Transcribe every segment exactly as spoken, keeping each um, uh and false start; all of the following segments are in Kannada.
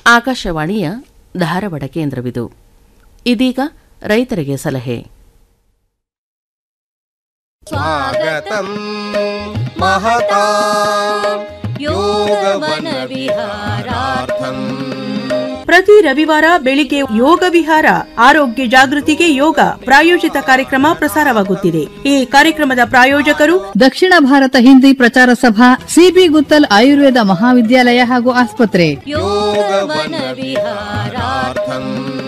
ಆಕಾಶವಾಣಿಯ ಧಾರವಾಡ ಕೇಂದ್ರವಿದು. ಇದೀಗ ರೈತರಿಗೆ ಸಲಹೆ. ಸ್ವಾಗತಂ ಮಹತಾ ಯೋಗವನ ವಿಹಾರಾರ್ಥಂ. ಪ್ರತಿ ರವಿವಾರ ಬೆಳಿಗ್ಗೆ ಯೋಗ ವಿಹಾರ, ಆರೋಗ್ಯ ಜಾಗೃತಿಗೆ ಯೋಗ ಪ್ರಾಯೋಜಿತ ಕಾರ್ಯಕ್ರಮ ಪ್ರಸಾರವಾಗುತ್ತಿದೆ. ಈ ಕಾರ್ಯಕ್ರಮದ ಪ್ರಾಯೋಜಕರು ದಕ್ಷಿಣ ಭಾರತ ಹಿಂದಿ ಪ್ರಚಾರ ಸಭಾ, ಸಿಬಿ ಗುತ್ತಲ್ ಆಯುರ್ವೇದ ಮಹಾವಿದ್ಯಾಲಯ ಹಾಗೂ ಆಸ್ಪತ್ರೆ. ಯೋಗವನ ವಿಹಾರಾರ್ಥಂ.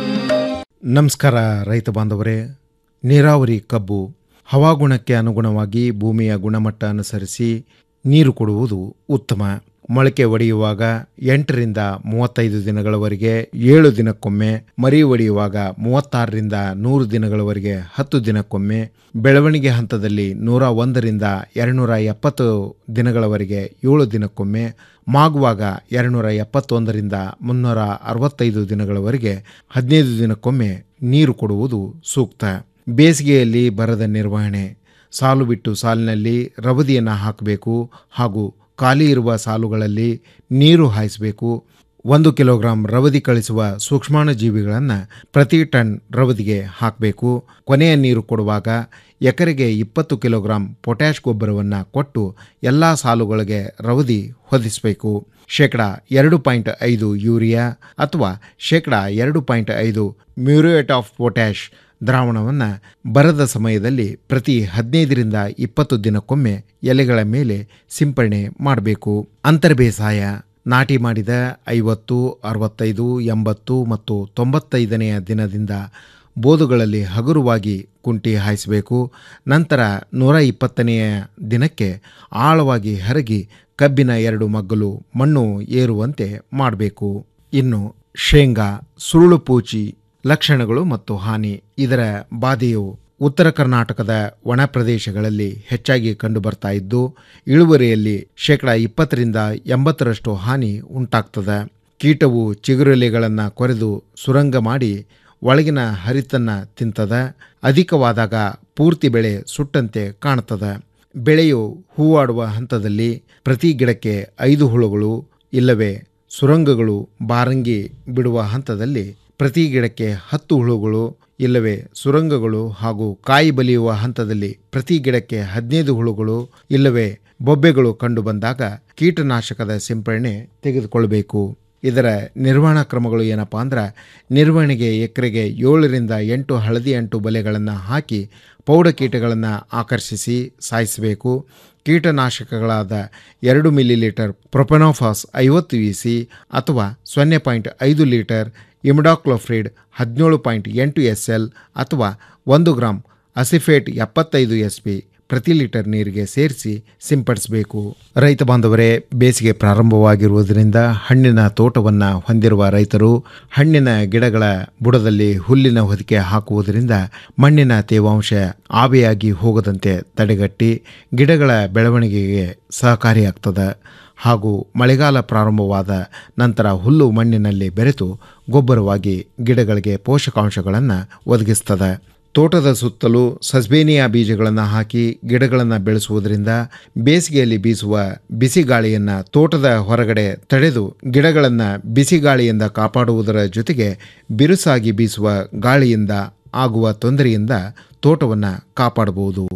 ನಮಸ್ಕಾರ ರೈತ ಬಾಂಧವರೇ. ನೀರಾವರಿ ಕಬ್ಬು ಹವಾಗುಣಕ್ಕೆ ಅನುಗುಣವಾಗಿ ಭೂಮಿಯ ಗುಣಮಟ್ಟ ಅನುಸರಿಸಿ ನೀರು ಕೊಡುವುದು ಉತ್ತಮ. ಮೊಳಕೆ ಒಡೆಯುವಾಗ ಎಂಟರಿಂದ ಮೂವತ್ತೈದು ದಿನಗಳವರೆಗೆ ಏಳು ದಿನಕ್ಕೊಮ್ಮೆ, ಮರಿ ಒಡೆಯುವಾಗ ಮೂವತ್ತಾರರಿಂದ ನೂರು ದಿನಗಳವರೆಗೆ ಹತ್ತು ದಿನಕ್ಕೊಮ್ಮೆ, ಬೆಳವಣಿಗೆ ಹಂತದಲ್ಲಿ ನೂರ ಒಂದರಿಂದ ಎರಡುನೂರ ಎಪ್ಪತ್ತು ದಿನಗಳವರೆಗೆ ಏಳು ದಿನಕ್ಕೊಮ್ಮೆ, ಮಾಗುವಾಗ ಎರಡುನೂರ ಎಪ್ಪತ್ತೊಂದರಿಂದ ಮುನ್ನೂರ ಅರವತ್ತೈದು ದಿನಗಳವರೆಗೆ ಹದಿನೈದು ದಿನಕ್ಕೊಮ್ಮೆ ನೀರು ಕೊಡುವುದು ಸೂಕ್ತ. ಬೇಸಿಗೆಯಲ್ಲಿ ಬರದ ನಿರ್ವಹಣೆ. ಸಾಲು ಬಿಟ್ಟು ಸಾಲಿನಲ್ಲಿ ರವದಿಯನ್ನು ಹಾಕಬೇಕು ಹಾಗೂ ಖಾಲಿ ಇರುವ ಸಾಲುಗಳಲ್ಲಿ ನೀರು ಹಾಯಿಸಬೇಕು. ಒಂದು ಕಿಲೋಗ್ರಾಂ ರವದಿ ಕಳಿಸುವ ಸೂಕ್ಷ್ಮಾಣುಜೀವಿಗಳನ್ನು ಪ್ರತಿ ಟನ್ ರವದಿಗೆ ಹಾಕಬೇಕು. ಕೊನೆಯ ನೀರು ಕೊಡುವಾಗ ಎಕರೆಗೆ ಇಪ್ಪತ್ತು ಕಿಲೋಗ್ರಾಂ ಪೊಟ್ಯಾಷ್ ಗೊಬ್ಬರವನ್ನು ಕೊಟ್ಟು ಎಲ್ಲ ಸಾಲುಗಳಿಗೆ ರವದಿ ಹೊದಿಸಬೇಕು. ಶೇಕಡ ಎರಡು ಪಾಯಿಂಟ್ ಐದು ಯೂರಿಯಾ ಅಥವಾ ಶೇಕಡ ಎರಡು ಪಾಯಿಂಟ್ ಐದು ಮ್ಯೂರೇಟ್ ಆಫ್ ಪೊಟ್ಯಾಷ್ ದ್ರಾವಣವನ್ನು ಬರದ ಸಮಯದಲ್ಲಿ ಪ್ರತಿ ಹದಿನೈದರಿಂದ ಇಪ್ಪತ್ತು ದಿನಕ್ಕೊಮ್ಮೆ ಎಲೆಗಳ ಮೇಲೆ ಸಿಂಪರಣೆ ಮಾಡಬೇಕು. ಅಂತರ್ ಬೇಸಾಯ. ನಾಟಿ ಮಾಡಿದ ಐವತ್ತು, ಅರವತ್ತೈದು, ಎಂಬತ್ತು ಮತ್ತು ತೊಂಬತ್ತೈದನೆಯ ದಿನದಿಂದ ಬೋದುಗಳಲ್ಲಿ ಹಗುರವಾಗಿ ಕುಂಟಿ ಹಾಯಿಸಬೇಕು. ನಂತರ ನೂರ ಇಪ್ಪತ್ತನೆಯ ದಿನಕ್ಕೆ ಆಳವಾಗಿ ಹರಗಿ ಕಬ್ಬಿನ ಎರಡು ಮಗ್ಗಲು ಮಣ್ಣು ಏರುವಂತೆ ಮಾಡಬೇಕು. ಇನ್ನು ಶೇಂಗಾ ಸುರುಳು ಪೂಚಿ ಲಕ್ಷಣಗಳು ಮತ್ತು ಹಾನಿ. ಇದರ ಬಾಧೆಯು ಉತ್ತರ ಕರ್ನಾಟಕದ ಒಣ ಪ್ರದೇಶಗಳಲ್ಲಿ ಹೆಚ್ಚಾಗಿ ಕಂಡುಬರ್ತಾ ಇದ್ದು ಇಳುವರಿಯಲ್ಲಿ ಶೇಕಡ ಇಪ್ಪತ್ತರಿಂದ ಎಂಬತ್ತರಷ್ಟು ಹಾನಿ ಉಂಟಾಗ್ತದೆ. ಕೀಟವು ಚಿಗುರೆಲೆಗಳನ್ನು ಕೊರೆದು ಸುರಂಗ ಮಾಡಿ ಒಳಗಿನ ಹರಿತನ್ನು ತಿಂತದೆ. ಅಧಿಕವಾದಾಗ ಪೂರ್ತಿ ಬೆಳೆ ಸುಟ್ಟಂತೆ ಕಾಣುತ್ತದೆ. ಬೆಳೆಯು ಹೂವಾಡುವ ಹಂತದಲ್ಲಿ ಪ್ರತಿ ಗಿಡಕ್ಕೆ ಐದು ಹುಳುಗಳು ಇಲ್ಲವೇ ಸುರಂಗಗಳು ಬಾರಂಗಿ ಬಿಡುವ ಹಂತದಲ್ಲಿ ಪ್ರತಿ ಗಿಡಕ್ಕೆ ಹತ್ತು ಹುಳುಗಳು ಇಲ್ಲವೇ ಸುರಂಗಗಳು ಹಾಗೂ ಕಾಯಿ ಬಲಿಯುವ ಹಂತದಲ್ಲಿ ಪ್ರತಿ ಗಿಡಕ್ಕೆ ಹದಿನೈದು ಹುಳುಗಳು ಇಲ್ಲವೇ ಬೊಬ್ಬೆಗಳು ಕಂಡುಬಂದಾಗ ಕೀಟನಾಶಕದ ಸಿಂಪರಣೆ ತೆಗೆದುಕೊಳ್ಳಬೇಕು. ಇದರ ನಿರ್ವಹಣಾ ಕ್ರಮಗಳು ಏನಪ್ಪಾ ಅಂದ್ರೆ, ನಿರ್ವಹಣೆಗೆ ಎಕರೆಗೆ ಏಳರಿಂದ ಎಂಟು ಹಳದಿ ಅಂಟು ಬಲೆಗಳನ್ನು ಹಾಕಿ ಪೌಡ ಕೀಟಗಳನ್ನು ಆಕರ್ಷಿಸಿ ಸಾಯಿಸಬೇಕು. ಕೀಟನಾಶಕಗಳಾದ ಎರಡು ಮಿಲಿ ಲೀಟರ್ ಪ್ರೊಪೆನೋಫಾಸ್ ಐವತ್ತು ವಿ ಸಿ ಅಥವಾ ಸೊನ್ನೆ ಪಾಯಿಂಟ್ ಐದು ಲೀಟರ್ ಇಮಿಡಾಕ್ಲೋಫ್ರಿಡ್ ಹದಿನೇಳು ಪಾಯಿಂಟ್ ಎಂಟು ಎಸ್ ಎಲ್ ಅಥವಾ ಒಂದು ಗ್ರಾಂ ಅಸಿಫೇಟ್ ಎಪ್ಪತ್ತೈದು ಎಸ್ ಪಿ ಪ್ರತಿ ಲೀಟರ್ ನೀರಿಗೆ ಸೇರಿಸಿ ಸಿಂಪಡಿಸಬೇಕು. ರೈತ ಬಾಂಧವರೇ, ಬೇಸಿಗೆ ಪ್ರಾರಂಭವಾಗಿರುವುದರಿಂದ ಹಣ್ಣಿನ ತೋಟವನ್ನು ಹೊಂದಿರುವ ರೈತರು ಹಣ್ಣಿನ ಗಿಡಗಳ ಬುಡದಲ್ಲಿ ಹುಲ್ಲಿನ ಹೊದಿಕೆ ಹಾಕುವುದರಿಂದ ಮಣ್ಣಿನ ತೇವಾಂಶ ಆವಿಯಾಗಿ ಹೋಗದಂತೆ ತಡೆಗಟ್ಟಿ ಗಿಡಗಳ ಬೆಳವಣಿಗೆಗೆ ಸಹಕಾರಿಯಾಗ್ತದೆ. ಹಾಗೂ ಮಳೆಗಾಲ ಪ್ರಾರಂಭವಾದ ನಂತರ ಹುಲ್ಲು ಮಣ್ಣಿನಲ್ಲಿ ಬೆರೆತು ಗೊಬ್ಬರವಾಗಿ ಗಿಡಗಳಿಗೆ ಪೋಷಕಾಂಶಗಳನ್ನು ಒದಗಿಸ್ತದೆ. ತೋಟದ ಸುತ್ತಲೂ ಸಸ್ಬೇನಿಯಾ ಬೀಜಗಳನ್ನು ಹಾಕಿ ಗಿಡಗಳನ್ನು ಬೆಳೆಸುವುದರಿಂದ ಬೇಸಿಗೆಯಲ್ಲಿ ಬೀಸುವ ಬಿಸಿ ಗಾಳಿಯನ್ನು ತೋಟದ ಹೊರಗಡೆ ತಡೆದು ಗಿಡಗಳನ್ನು ಬಿಸಿ ಗಾಳಿಯಿಂದ ಕಾಪಾಡುವುದರ ಜೊತೆಗೆ ಬಿರುಸಾಗಿ ಬೀಸುವ ಗಾಳಿಯಿಂದ ಆಗುವ ತೊಂದರೆಯಿಂದ ತೋಟವನ್ನು ಕಾಪಾಡಬಹುದು.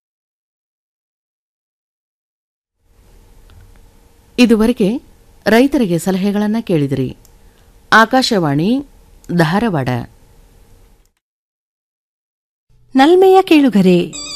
ಇದುವರೆಗೆ ರೈತರಿಗೆ ಸಲಹೆಗಳನ್ನು ಕೇಳಿದಿರಿ. ಆಕಾಶವಾಣಿ ಧಾರವಾಡ. ನಲ್ಮೆಯ ಕೇಳುಗರೆ,